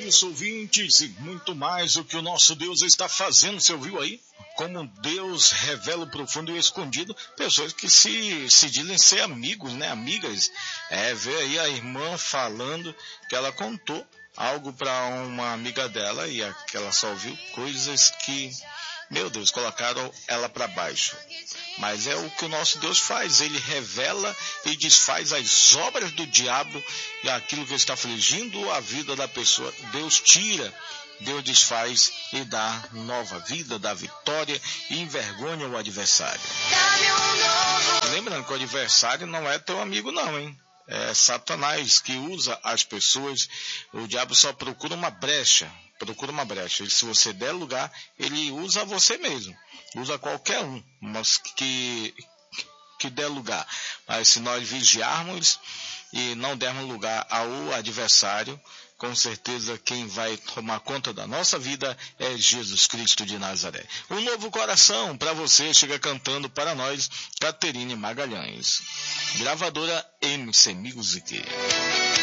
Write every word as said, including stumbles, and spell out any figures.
isso, ouvintes, e muito mais o que o nosso Deus está fazendo. Você ouviu aí? Como Deus revela o profundo e o escondido. Pessoas que se, se dizem ser amigos, né? Amigas. É, vê aí a irmã falando que ela contou algo para uma amiga dela e que ela só ouviu coisas que, meu Deus, colocaram ela para baixo. Mas é o que o nosso Deus faz. Ele revela e desfaz as obras do diabo e aquilo que está afligindo a vida da pessoa. Deus tira, Deus desfaz e dá nova vida, dá vitória e envergonha o adversário. Lembrando que o adversário não é teu amigo não, hein? É Satanás que usa as pessoas. O diabo só procura uma brecha, procura uma brecha. E se você der lugar, ele usa você mesmo, usa qualquer um, mas que, que der lugar. Mas se nós vigiarmos e não dermos lugar ao adversário, com certeza quem vai tomar conta da nossa vida é Jesus Cristo de Nazaré. Um novo coração para você chega cantando para nós, Caterine Magalhães, gravadora M C Music.